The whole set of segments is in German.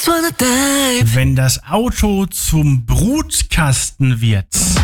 Wenn das Auto zum Brutkasten wird.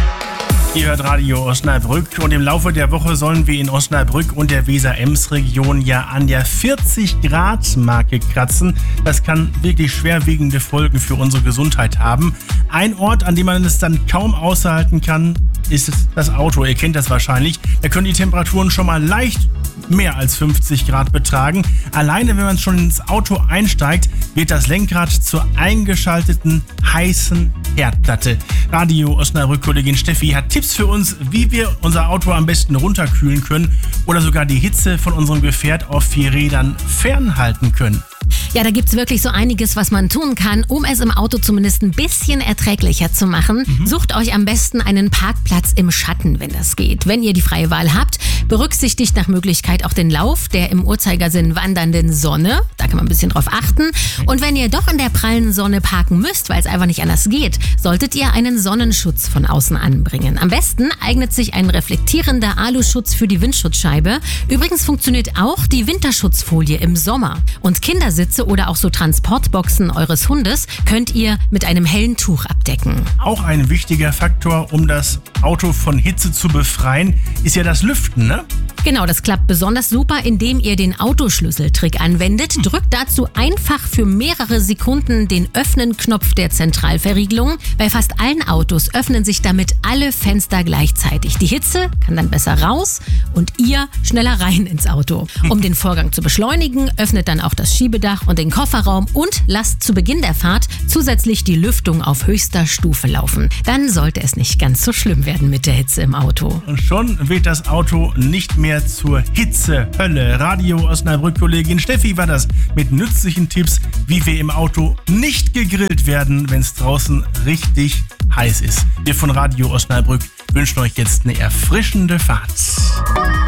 Ihr hört Radio Osnabrück und im Laufe der Woche sollen wir in Osnabrück und der Weser-Ems-Region ja an der 40-Grad-Marke kratzen. Das kann wirklich schwerwiegende Folgen für unsere Gesundheit haben. Ein Ort, an dem man es dann kaum aushalten kann, ist das Auto. Ihr kennt das wahrscheinlich. Da können die Temperaturen schon mal leicht mehr als 50 Grad betragen. Alleine, wenn man schon ins Auto einsteigt, wird das Lenkrad zur eingeschalteten heißen Herdplatte. Radio Osnabrück-Kollegin Steffi hat Tipps für uns, wie wir unser Auto am besten runterkühlen können oder sogar die Hitze von unserem Gefährt auf 4 Rädern fernhalten können. Ja, da gibt's wirklich so einiges, was man tun kann, um es im Auto zumindest ein bisschen erträglicher zu machen. Sucht euch am besten einen Parkplatz im Schatten, wenn das geht. Wenn ihr die freie Wahl habt, berücksichtigt nach Möglichkeit auch den Lauf der im Uhrzeigersinn wandernden Sonne. Da kann man ein bisschen drauf achten. Und wenn ihr doch in der prallen Sonne parken müsst, weil es einfach nicht anders geht, solltet ihr einen Sonnenschutz von außen anbringen. Am besten eignet sich ein reflektierender Aluschutz für die Windschutzscheibe. Übrigens funktioniert auch die Winterschutzfolie im Sommer. Und Kindersitze oder auch so Transportboxen eures Hundes könnt ihr mit einem hellen Tuch abdecken. Auch ein wichtiger Faktor, um das Auto von Hitze zu befreien, ist ja das Lüften, ne? Genau, das klappt besonders super, indem ihr den Autoschlüsseltrick anwendet. Drückt dazu einfach für mehrere Sekunden den Öffnen-Knopf der Zentralverriegelung. Bei fast allen Autos öffnen sich damit alle Fenster gleichzeitig. Die Hitze kann dann besser raus und ihr schneller rein ins Auto. Um den Vorgang zu beschleunigen, öffnet dann auch das Schiebedach und den Kofferraum und lasst zu Beginn der Fahrt zusätzlich die Lüftung auf höchster Stufe laufen. Dann sollte es nicht ganz so schlimm werden mit der Hitze im Auto. Und schon wird das Auto nicht mehr zur Hitzehölle. Radio Osnabrück-Kollegin Steffi war das mit nützlichen Tipps, wie wir im Auto nicht gegrillt werden, wenn es draußen richtig heiß ist. Wir von Radio Osnabrück wünschen euch jetzt eine erfrischende Fahrt.